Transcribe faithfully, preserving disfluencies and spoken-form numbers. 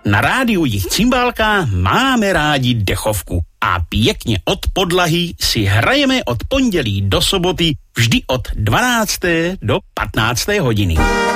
Na rádiu Jich Cimbálka máme rádi dechovku a pěkně od podlahy si hrajeme od pondělí do soboty vždy od dvanácté do patnácté hodiny.